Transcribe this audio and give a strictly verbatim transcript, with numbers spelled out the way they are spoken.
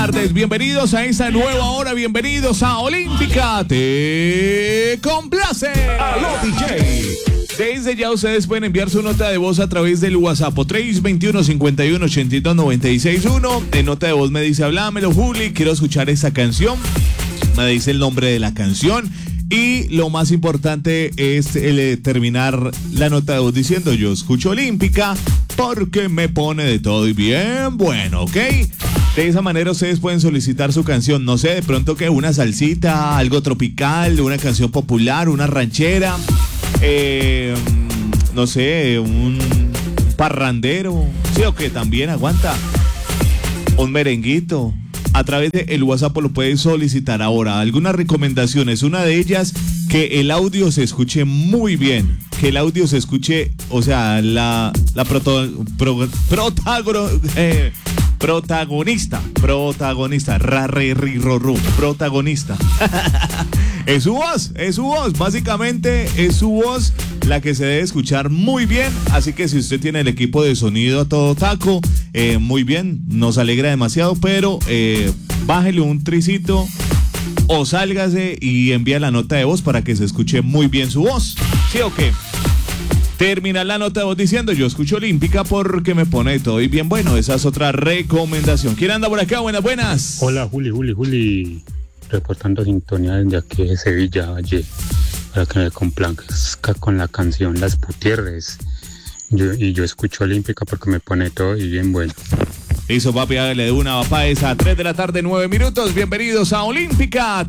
Tardes, bienvenidos a esta nueva hora, bienvenidos a Olímpica, te complace. Aló D J. Desde ya ustedes pueden enviar su nota de voz a través del WhatsApp tres dos uno, cinco uno, ocho dos, nueve seis uno. En nota de voz me dice, hablámelo Juli, quiero escuchar esta canción. Me dice el nombre de la canción. Y lo más importante es el, eh, terminar la nota de voz diciendo, yo escucho Olímpica porque me pone de todo y bien bueno, ¿ok? De esa manera ustedes pueden solicitar su canción, no sé, de pronto que una salsita, algo tropical, una canción popular, una ranchera, eh, no sé, un parrandero, sí o que también aguanta, un merenguito. A través del WhatsApp lo puedes solicitar ahora. Algunas recomendaciones, una de ellas, que el audio se escuche muy bien, que el audio se escuche, o sea, la, la proto, pro, protagono, eh, protagonista, protagonista, ra, re, ri, ro, ru, protagonista. Es su voz, es su voz, básicamente es su voz la que se debe escuchar muy bien, así que si usted tiene el equipo de sonido a todo taco, eh, muy bien, nos alegra demasiado, pero eh, bájele un tricito o sálgase y envía la nota de voz para que se escuche muy bien su voz, ¿sí o qué? Termina la nota de voz diciendo, yo escucho Olímpica porque me pone todo y bien bueno, esa es otra recomendación. ¿Quién anda por acá? Buenas, buenas. Hola, Juli, Juli, Juli. Reportando sintonía desde aquí de Sevilla, Valle, para que me complazca con la canción Las Putierres. Yo, y yo escucho Olímpica porque me pone todo y bien bueno. Hizo papi, hágale de una papá esa, tres de la tarde, nueve minutos. Bienvenidos a Olímpica.